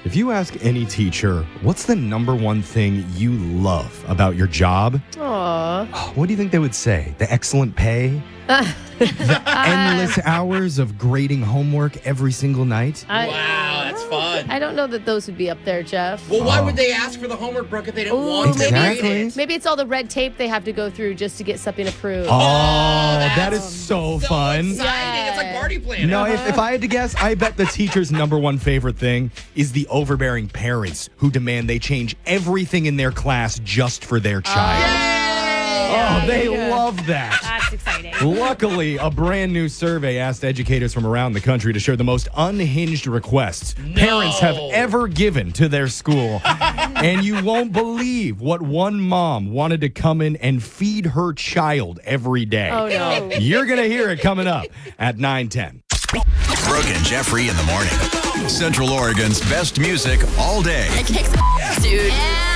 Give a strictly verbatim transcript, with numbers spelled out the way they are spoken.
If you ask any teacher, what's the number one thing you love about your job? Aw. What do you think they would say? The excellent pay? The endless hours of grading homework every single night? I, Wow, that's fun. I don't know that those would be up there, Jeff. Well, why Oh. would they ask for the homework, Brooke, if they didn't Ooh, want to Exactly. grade it? Maybe it's all the red tape they have to go through just to get something approved. Oh, that's that is so, So fun. exciting. It's like Yeah. party planning. No, if, if I had to guess, I bet the teacher's number one favorite thing is the overbearing parents who demand they change everything in their class just for their child. Oh, they Yeah. love that. That's exciting. Luckily, a brand new survey asked educators from around the country to share the most unhinged requests parents have ever given to their school. And you won't believe what one mom wanted to come in and feed her child every day. Oh, no. You're going to hear it coming up at nine ten. Brooke and Jeffrey in the morning. Central Oregon's best music all day. It kicks ass, dude.